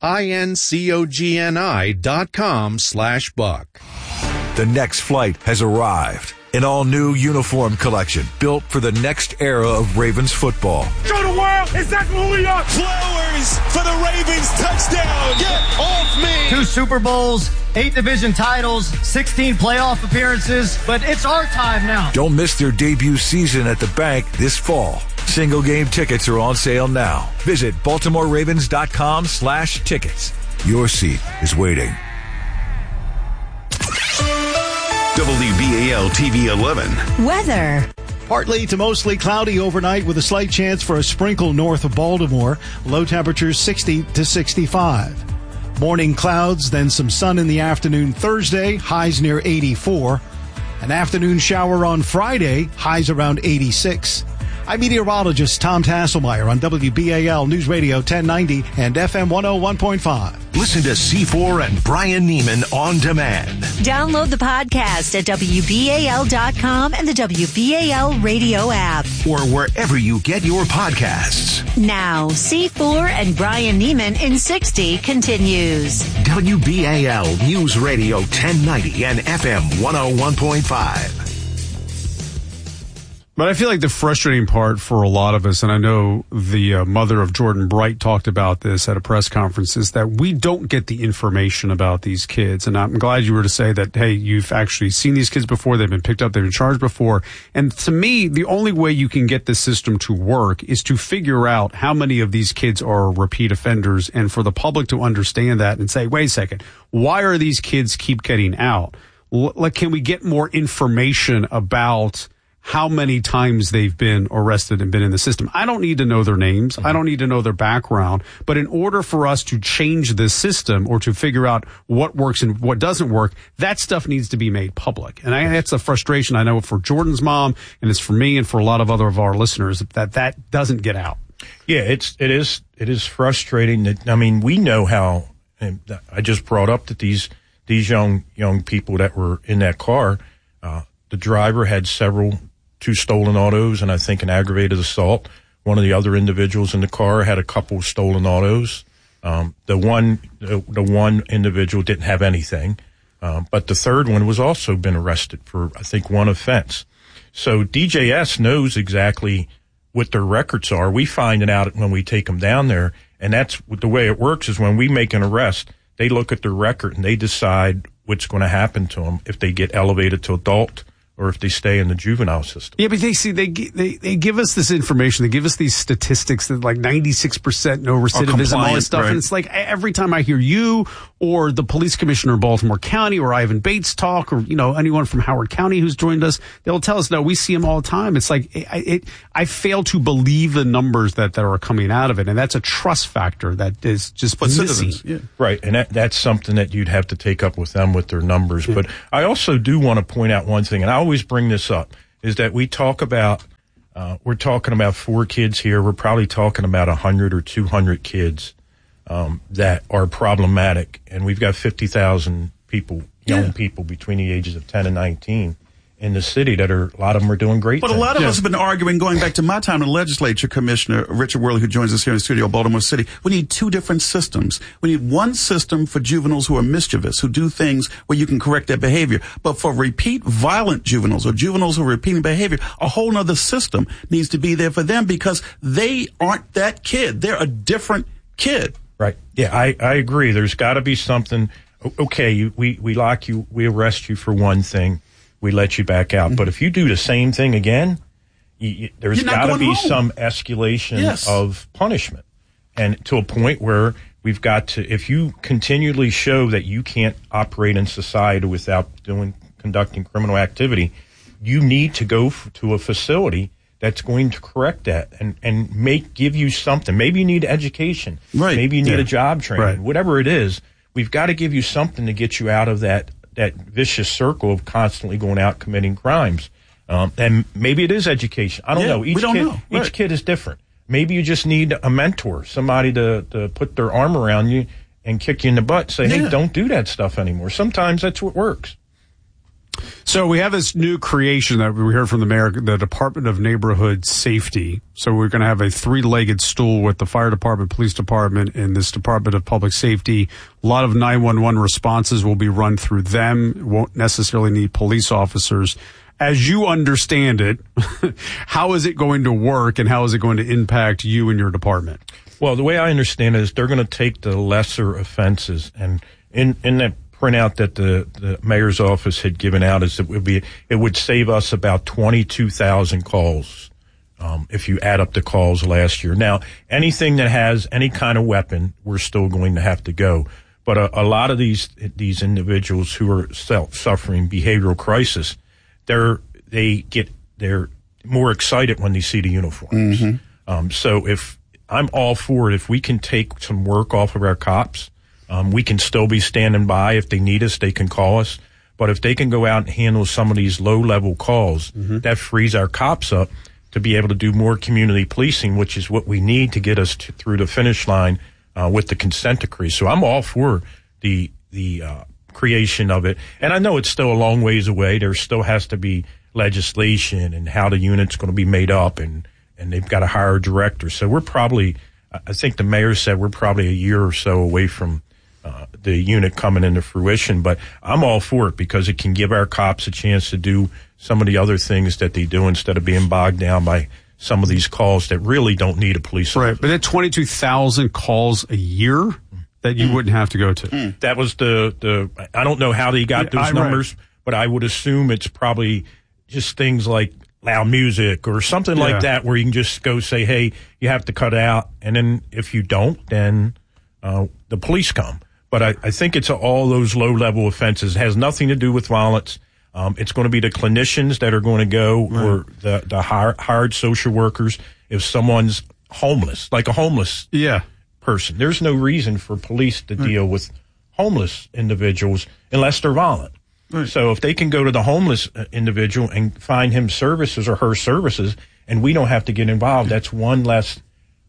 I-N-C-O-G-N-I dot com slash buck. The next flight has arrived. An all-new uniform collection built for the next era of Ravens football. Show the world exactly who we are. Flowers for the Ravens touchdown. Get off me. Two Super Bowls, eight division titles, sixteen playoff appearances, but it's our time now. Don't miss their debut season at the bank this fall. Single game tickets are on sale now. Visit baltimore ravens dot com slash tickets. Your seat is waiting. W B A L T V eleven. Weather. Partly to mostly cloudy overnight with a slight chance for a sprinkle north of Baltimore. Low temperatures sixty to sixty-five. Morning clouds, then some sun in the afternoon Thursday, highs near eighty-four. An afternoon shower on Friday, highs around eighty-six. I'm meteorologist Tom Tasselmeyer on W B A L News Radio ten ninety and F M one oh one point five. Listen to C four and Brian Neiman on demand. Download the podcast at W B A L dot com and the W B A L radio app. Or wherever you get your podcasts. Now, C four and Brian Neiman in sixty continues. W B A L News Radio ten ninety and F M one oh one point five. But I feel like the frustrating part for a lot of us, and I know the uh, mother of Jordan Bright talked about this at a press conference, is that we don't get the information about these kids. And I'm glad you were to say that, hey, you've actually seen these kids before, they've been picked up, they've been charged before. And to me, the only way you can get this system to work is to figure out how many of these kids are repeat offenders, and for the public to understand that and say, wait a second, why are these kids keep getting out? Like, can we get more information about how many times they've been arrested and been in the system? I don't need to know their names. I don't need to know their background. But in order for us to change this system or to figure out what works and what doesn't work, that stuff needs to be made public. And I, that's a frustration I know for Jordan's mom, and it's for me and for a lot of other of our listeners, that that doesn't get out. Yeah, it's, it is, it is frustrating that, I mean, we know how, and I just brought up that these, these young, young people that were in that car, uh, the driver had several two stolen autos and I think an aggravated assault. One of the other individuals in the car had a couple stolen autos. Um, the one, the, the one individual didn't have anything. Um, but the third one was also been arrested for, I think, one offense. So D J S knows exactly what their records are. We find it out when we take them down there. And that's the way it works, is when we make an arrest, they look at their record and they decide what's going to happen to them if they get elevated to adult or if they stay in the juvenile system. Yeah, but they see, they, they, they give us this information. They give us these statistics that like ninety-six percent no recidivism, all this stuff. Right. And it's like every time I hear you or the police commissioner of Baltimore County or Ivan Bates talk, or, you know, anyone from Howard County who's joined us, they'll tell us, no, we see them all the time. It's like, it, it, I fail to believe the numbers that, that are coming out of it. And that's a trust factor that is just but missing. Yeah. Right. And that, that's something that you'd have to take up with them with their numbers. Yeah. But I also do want to point out one thing, and I always bring this up, is that we talk about, uh, we're talking about four kids here. We're probably talking about one hundred or two hundred kids um, that are problematic. And we've got fifty thousand people, young yeah. people between the ages of ten and nineteen in the city that are, a lot of them are doing great But things. a lot of yeah. us have been arguing, going back to my time in the legislature, Commissioner Richard Worley, who joins us here in the studio of Baltimore City. We need two different systems. We need one system for juveniles who are mischievous, who do things where you can correct their behavior. But for repeat violent juveniles or juveniles who are repeating behavior, a whole other system needs to be there for them, because they aren't that kid. They're a different kid. Right. Yeah, I, I agree. There's got to be something. Okay, you, we, we lock you, we arrest you for one thing. We let you back out. Mm-hmm. But if you do the same thing again, you, you, there's got to be home. some escalation yes. of punishment. And to a point where we've got to, if you continually show that you can't operate in society without doing, conducting criminal activity, you need to go f- to a facility that's going to correct that and, and make, give you something. Maybe you need education. Right. Maybe you need yeah. a job training. Right. Whatever it is, we've got to give you something to get you out of that that vicious circle of constantly going out committing crimes. Um, and maybe it is education. I don't yeah, know. Each we don't kid, know. Right. Each kid is different. Maybe you just need a mentor, somebody to, to put their arm around you and kick you in the butt and say, yeah. hey, don't do that stuff anymore. Sometimes that's what works. So we have this new creation that we heard from the mayor, the Department of Neighborhood Safety. So we're going to have a three-legged stool with the fire department, police department, and this Department of Public Safety. A lot of nine one one responses will be run through them. It won't necessarily need police officers. As you understand it, how is it going to work, and how is it going to impact you and your department? Well, the way I understand it is they're going to take the lesser offenses, and in, in that printout that the, the mayor's office had given out is it would be, it would save us about twenty-two thousand calls, um, if you add up the calls last year. Now, anything that has any kind of weapon, we're still going to have to go. But a, a lot of these, these individuals who are self suffering behavioral crisis, they're, they get, they're more excited when they see the uniforms. Mm-hmm. Um, so if, I'm all for it, if we can take some work off of our cops, Um, we can still be standing by. If they need us, they can call us. But if they can go out and handle some of these low-level calls, mm-hmm. that frees our cops up to be able to do more community policing, which is what we need to get us to, through the finish line uh, with the consent decree. So I'm all for the the uh, creation of it. And I know it's still a long ways away. There still has to be legislation and how the unit's going to be made up, and, and they've got to hire a director. So we're probably, I think the mayor said we're probably a year or so away from Uh, the unit coming into fruition, but I'm all for it because it can give our cops a chance to do some of the other things that they do instead of being bogged down by some of these calls that really don't need a police officer. Right, but at twenty-two thousand calls a year that you mm. wouldn't have to go to. Mm. That was the, the, I don't know how they got those I, numbers, right. but I would assume it's probably just things like loud music or something yeah. like that where you can just go say, hey, you have to cut out. And then if you don't, then uh, the police come. But I, I think it's all those low-level offenses. It has nothing to do with violence. Um, it's going to be the clinicians that are going to go right. or the, the hire, hired social workers. If someone's homeless, like a homeless yeah. person, there's no reason for police to right. deal with homeless individuals unless they're violent. Right. So if they can go to the homeless individual and find him services or her services, and we don't have to get involved, that's one less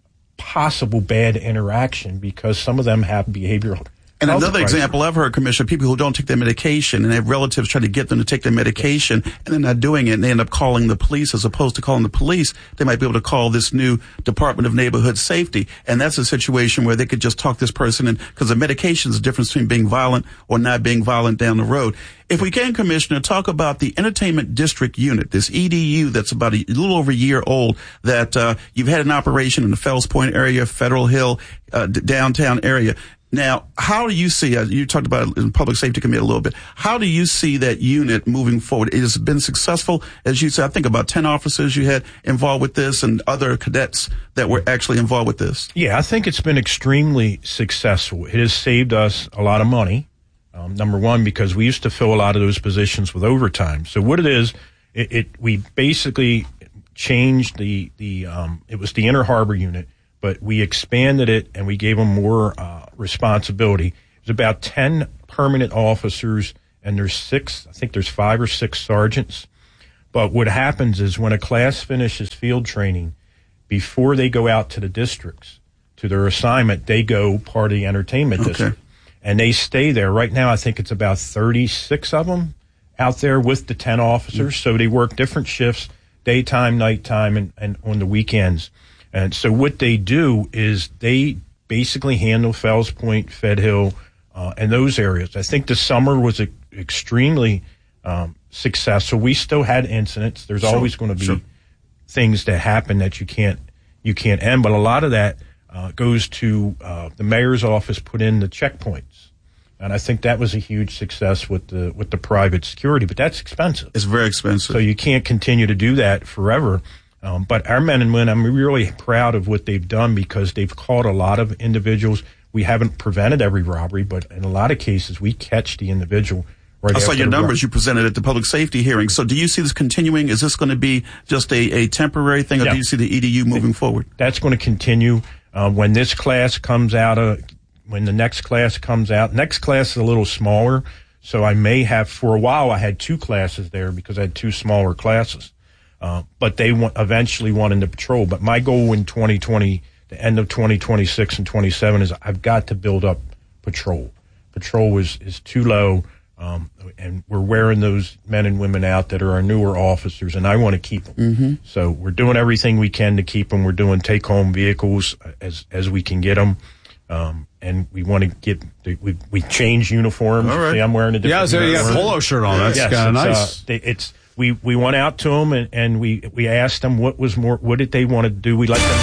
possible bad interaction because some of them have behavioral. And another example I've heard, Commissioner, people who don't take their medication and have relatives try to get them to take their medication and they're not doing it and they end up calling the police as opposed to calling the police. They might be able to call this new Department of Neighborhood Safety. And that's a situation where they could just talk this person in because the medication is the difference between being violent or not being violent down the road. If we can, Commissioner, talk about the Entertainment District Unit, this E D U that's about a little over a year old that uh, you've had an operation in the Fells Point area, Federal Hill, uh, d- downtown area. Now, how do you see, uh, you talked about it in Public Safety Committee a little bit, how do you see that unit moving forward? It has been successful, as you said, I think about ten officers you had involved with this and other cadets that were actually involved with this. Yeah, I think it's been extremely successful. It has saved us a lot of money, um, number one, because we used to fill a lot of those positions with overtime. So what it is, it, it we basically changed the, the um, it was the Inner Harbor unit, but we expanded it and we gave them more uh, responsibility. There's about ten permanent officers and there's six, I think there's five or six sergeants. But what happens is when a class finishes field training, before they go out to the districts, to their assignment, they go part of the entertainment okay. district. And they stay there. Right now, I think it's about thirty-six of them out there with the ten officers. Mm-hmm. So they work different shifts, daytime, nighttime, and, and on the weekends. And so what they do is they basically handle Fells Point, Fed Hill, uh, and those areas. I think the summer was a, extremely um, successful. We still had incidents. There's sure, always going to be sure. things that happen that you can't you can't end. But a lot of that uh, goes to uh, the mayor's office put in the checkpoints, and I think that was a huge success with the with the private security. But that's expensive. It's very expensive. So you can't continue to do that forever. Um, but our men and women, I'm really proud of what they've done because they've caught a lot of individuals. We haven't prevented every robbery, but in a lot of cases, we catch the individual right I after saw your the numbers robbery. you presented at the public safety hearing. So do you see this continuing? Is this going to be just a, a temporary thing, or yeah. do you see the E D U moving forward? That's going to continue. Uh, when this class comes out, of, when the next class comes out, next class is a little smaller. So I may have, for a while, I had two classes there because I had two smaller classes. Uh, but they want, eventually want into patrol. But my goal in twenty twenty, the end of twenty twenty-six and twenty-seven is I've got to build up patrol. Patrol is, is too low, um, and we're wearing those men and women out that are our newer officers, and I want to keep them. Mm-hmm. So we're doing everything we can to keep them. We're doing take-home vehicles as as we can get them. Um, and we want to get, we, we change uniforms. All right. See, I'm wearing a different Yeah, so you got a polo shirt on. That's yes, kind of nice. Uh, they, it's, We we went out to them and, and we we asked them what was more what did they want to do. We let them.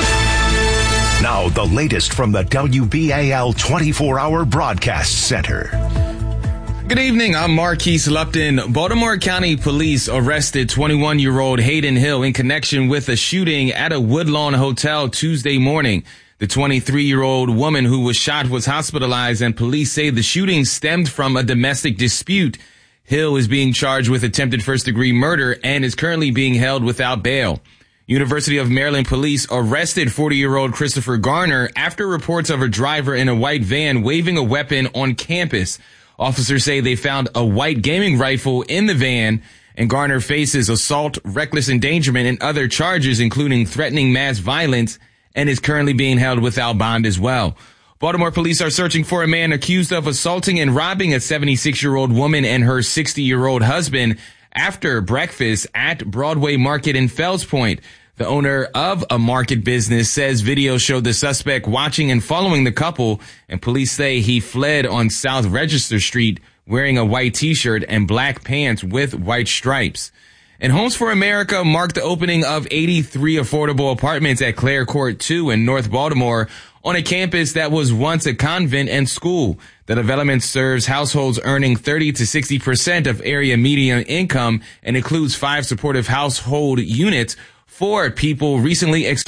Now the latest from the W B A L twenty-four hour broadcast center. Good evening. I'm Marquise Lupton. Baltimore County Police arrested twenty-one-year-old Hayden Hill in connection with a shooting at a Woodlawn hotel Tuesday morning. The twenty-three-year-old woman who was shot was hospitalized, and police say the shooting stemmed from a domestic dispute. Hill is being charged with attempted first-degree murder and is currently being held without bail. University of Maryland police arrested forty-year-old Christopher Garner after reports of a driver in a white van waving a weapon on campus. Officers say they found a white gaming rifle in the van, and Garner faces assault, reckless endangerment, and other charges, including threatening mass violence, and is currently being held without bond as well. Baltimore police are searching for a man accused of assaulting and robbing a seventy-six-year-old woman and her sixty-year-old husband after breakfast at Broadway Market in Fells Point. The owner of a market business says video showed the suspect watching and following the couple, and police say he fled on South Register Street wearing a white t-shirt and black pants with white stripes. And Homes for America marked the opening of eighty-three affordable apartments at Clare Court two in North Baltimore on a campus that was once a convent and school. The development serves households earning thirty to sixty percent of area median income and includes five supportive household units for people recently ex-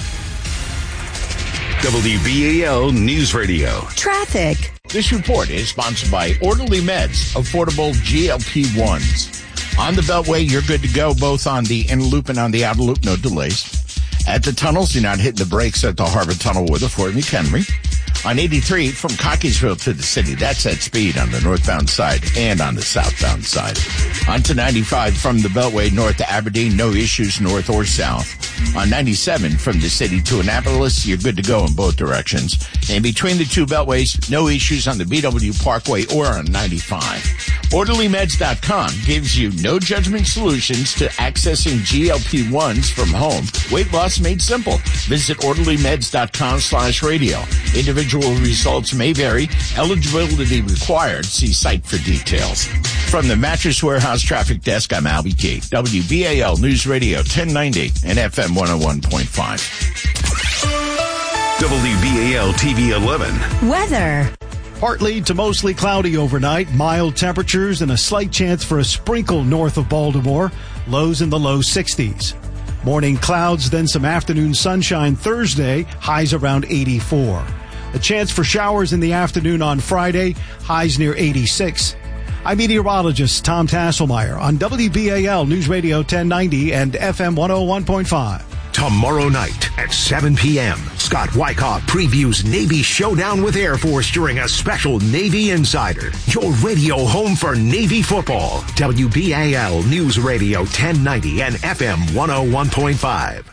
W B A L News Radio. Traffic. This report is sponsored by Orderly Meds, affordable G L P ones. On the Beltway, you're good to go, both on the inner loop and on the outer loop, no delays. At the tunnels, you're not hitting the brakes at the Harbor Tunnel with a Fort McHenry. On eighty-three, from Cockeysville to the city, that's at speed on the northbound side and on the southbound side. On to ninety-five from the Beltway north to Aberdeen, no issues north or south. On ninety-seven from the city to Annapolis, you're good to go in both directions. And between the two Beltways, no issues on the B W Parkway or on ninety-five. Orderly Meds dot com gives you no judgment solutions to accessing G L P ones from home. Weight loss made simple. Visit Orderly Meds dot com slash radio. Individual results may vary. Eligibility required. See site for details. From the Mattress Warehouse Traffic Desk, I'm Albie Gate. W B A L News Radio ten ninety and F M one oh one point five. W B A L T V eleven. Weather. Partly to mostly cloudy overnight, mild temperatures and a slight chance for a sprinkle north of Baltimore, lows in the low sixties. Morning clouds, then some afternoon sunshine Thursday, highs around eighty-four. A chance for showers in the afternoon on Friday, highs near eighty-six. I'm meteorologist Tom Tasselmeyer on W B A L News Radio ten ninety and F M one oh one point five. Tomorrow night at seven p.m., Scott Wyckoff previews Navy Showdown with Air Force during a special Navy Insider. Your radio home for Navy football. W B A L News Radio ten ninety and F M one oh one point five.